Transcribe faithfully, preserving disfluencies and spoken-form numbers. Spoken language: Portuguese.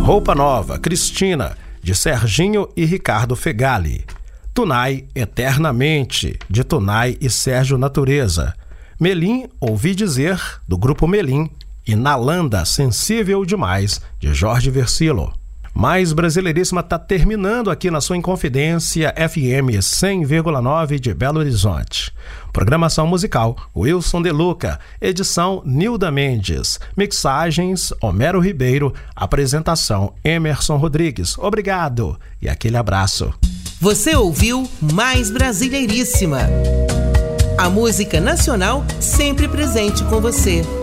Roupa Nova, Cristina, de Serginho e Ricardo Fegali. Tunai, Eternamente, de Tunai e Sérgio Natureza. Melim, Ouvi Dizer, do grupo Melim. E Nalanda, Sensível Demais, de Jorge Versilo. Mais Brasileiríssima está terminando aqui na sua Inconfidência F M cem vírgula nove de Belo Horizonte. Programação musical Wilson De Luca, edição Nilda Mendes, mixagens Homero Ribeiro, apresentação Emerson Rodrigues. Obrigado e aquele abraço. Você ouviu Mais Brasileiríssima, a música nacional sempre presente com você.